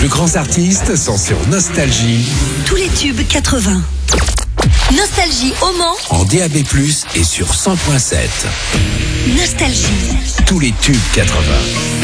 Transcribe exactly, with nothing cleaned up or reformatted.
plus grands artistes sont sur Nostalgie. Tous les tubes quatre-vingts. Nostalgie au Mans. En D A B plus, et sur cent point sept. Nostalgie. Tous les tubes quatre-vingts.